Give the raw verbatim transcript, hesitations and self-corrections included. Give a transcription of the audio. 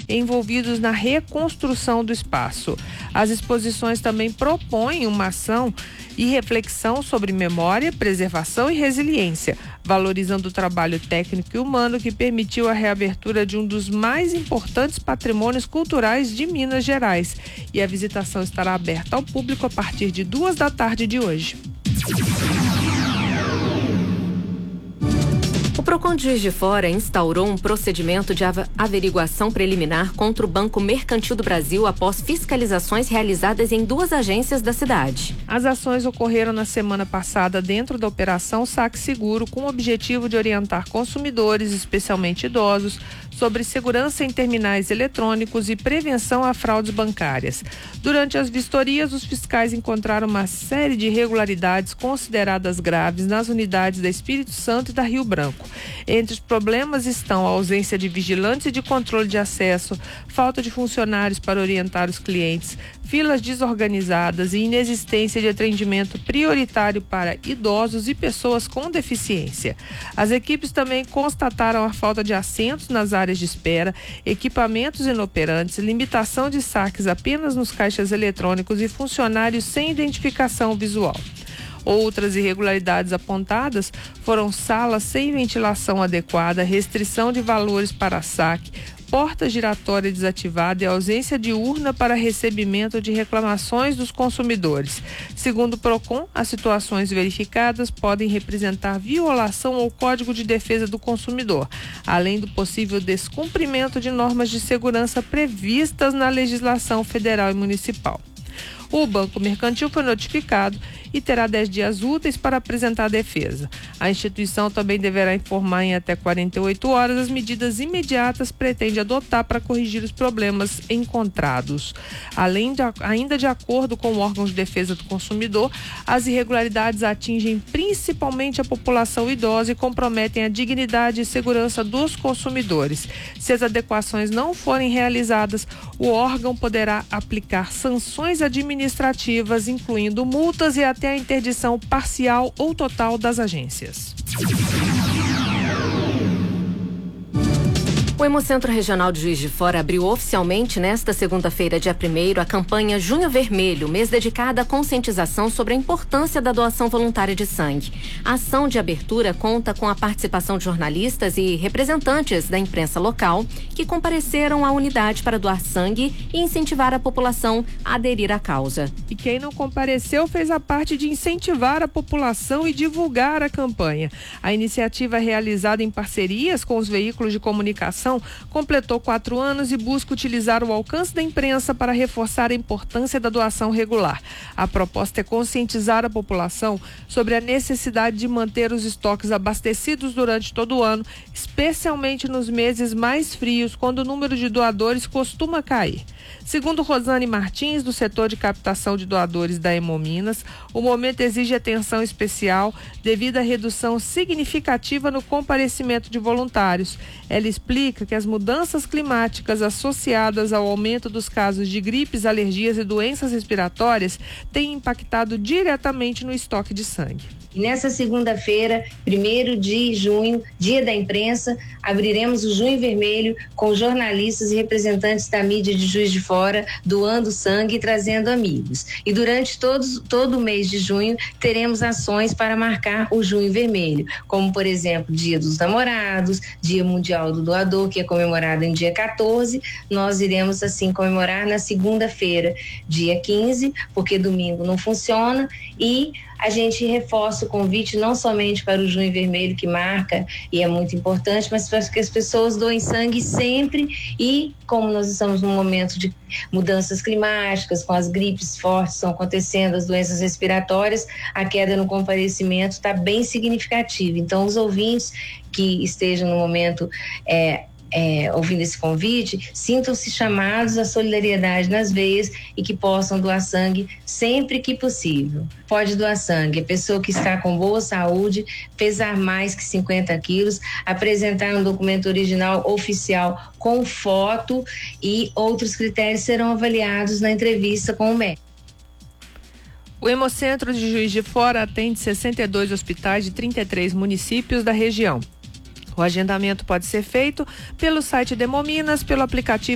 envolvidos na reconstrução do espaço. As exposições também propõem uma ação e reflexão sobre memória, preservação e resiliência, valorizando o trabalho técnico e humano que permitiu a reabertura de um dos mais importantes patrimônios culturais de Minas Gerais. E a visitação estará aberta ao público a partir de duas da tarde de hoje. O Procon de Juiz de Fora instaurou um procedimento de averiguação preliminar contra o Banco Mercantil do Brasil após fiscalizações realizadas em duas agências da cidade. As ações ocorreram na semana passada dentro da Operação Saque Seguro, com o objetivo de orientar consumidores, especialmente idosos, sobre segurança em terminais eletrônicos e prevenção a fraudes bancárias. Durante as vistorias, os fiscais encontraram uma série de irregularidades consideradas graves nas unidades da Espírito Santo e da Rio Branco. Entre os problemas estão a ausência de vigilantes e de controle de acesso, falta de funcionários para orientar os clientes, filas desorganizadas e inexistência de atendimento prioritário para idosos e pessoas com deficiência. As equipes também constataram a falta de assentos nas áreas de espera, equipamentos inoperantes, limitação de saques apenas nos caixas eletrônicos e funcionários sem identificação visual. Outras irregularidades apontadas foram salas sem ventilação adequada, restrição de valores para saque, porta giratória desativada e ausência de urna para recebimento de reclamações dos consumidores. Segundo o Procon, as situações verificadas podem representar violação ao Código de Defesa do Consumidor, além do possível descumprimento de normas de segurança previstas na legislação federal e municipal. O Banco Mercantil foi notificado e terá dez dias úteis para apresentar a defesa. A instituição também deverá informar em até quarenta e oito horas as medidas imediatas que pretende adotar para corrigir os problemas encontrados. Além de, ainda de acordo com o órgão de defesa do consumidor, as irregularidades atingem principalmente a população idosa e comprometem a dignidade e segurança dos consumidores. Se as adequações não forem realizadas, o órgão poderá aplicar sanções administrativas, incluindo multas e até a interdição parcial ou total das agências. O Hemocentro Regional de Juiz de Fora abriu oficialmente nesta segunda-feira, dia primeiro, a campanha Junho Vermelho, mês dedicado à conscientização sobre a importância da doação voluntária de sangue. A ação de abertura conta com a participação de jornalistas e representantes da imprensa local que compareceram à unidade para doar sangue e incentivar a população a aderir à causa. E quem não compareceu fez a parte de incentivar a população e divulgar a campanha. A iniciativa é realizada em parcerias com os veículos de comunicação completou quatro anos e busca utilizar o alcance da imprensa para reforçar a importância da doação regular. A proposta é conscientizar a população sobre a necessidade de manter os estoques abastecidos durante todo o ano, especialmente nos meses mais frios, quando o número de doadores costuma cair. Segundo Rosane Martins, do setor de captação de doadores da Hemominas, o momento exige atenção especial devido à redução significativa no comparecimento de voluntários. Ela explica que as mudanças climáticas associadas ao aumento dos casos de gripes, alergias e doenças respiratórias têm impactado diretamente no estoque de sangue. Nessa segunda-feira, primeiro de junho, dia da imprensa, abriremos o Junho Vermelho com jornalistas e representantes da mídia de Juiz de Fora doando sangue e trazendo amigos. E durante todos, todo o mês de junho teremos ações para marcar o Junho Vermelho, como por exemplo, Dia dos Namorados, Dia Mundial do Doador, que é comemorado em dia quatorze. Nós iremos assim comemorar na segunda-feira, dia quinze, porque domingo não funciona, e a gente reforça o convite não somente para o Junho Vermelho, que marca e é muito importante, mas para que as pessoas doem sangue sempre. E como nós estamos num momento de mudanças climáticas, com as gripes fortes estão acontecendo, as doenças respiratórias, a queda no comparecimento está bem significativa. Então, os ouvintes que estejam no momento é, É, ouvindo esse convite, sintam-se chamados à solidariedade nas veias e que possam doar sangue sempre que possível. Pode doar sangue a pessoa que está com boa saúde, pesar mais que cinquenta quilos, apresentar um documento original oficial com foto, e outros critérios serão avaliados na entrevista com o médico. O Hemocentro de Juiz de Fora atende sessenta e dois hospitais de trinta e três municípios da região. O agendamento pode ser feito pelo site da Hemominas, pelo aplicativo